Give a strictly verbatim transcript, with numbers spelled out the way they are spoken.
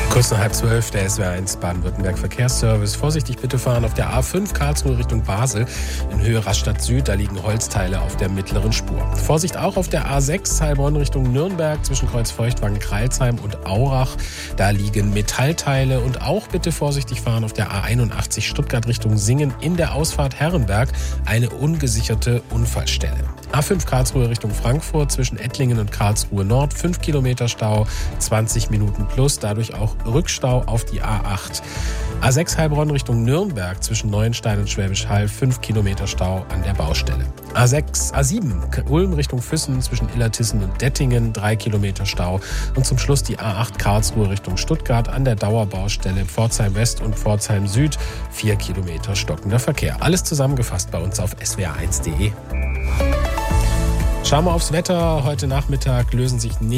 Kurz nach halb zwölf, der S W R eins Baden-Württemberg Verkehrsservice. Vorsichtig bitte fahren auf der A fünf Karlsruhe Richtung Basel in Höhe Rastatt Süd. Da liegen Holzteile auf der mittleren Spur. Vorsicht auch auf der A sechs Heilbronn Richtung Nürnberg zwischen Kreuzfeuchtwangen, Kreilsheim und Aurach. Da liegen Metallteile. Und auch bitte vorsichtig fahren auf der A einundachtzig Stuttgart Richtung Singen in der Ausfahrt Herrenberg. Eine ungesicherte Unfallstelle. A fünf Karlsruhe Richtung Frankfurt zwischen Ettlingen und Karlsruhe Nord. fünf Kilometer Stau, zwanzig Minuten plus. Dadurch auch Rückstau auf die A acht. A sechs Heilbronn Richtung Nürnberg zwischen Neuenstein und Schwäbisch Hall. fünf Kilometer Stau an der Baustelle. A sechs, A sieben Ulm Richtung Füssen zwischen Illertissen und Dettingen. drei Kilometer Stau. Und zum Schluss die A acht Karlsruhe Richtung Stuttgart an der Dauerbaustelle Pforzheim West und Pforzheim Süd. vier Kilometer stockender Verkehr. Alles zusammengefasst bei uns auf S W R eins Punkt de. Schauen wir aufs Wetter. Heute Nachmittag lösen sich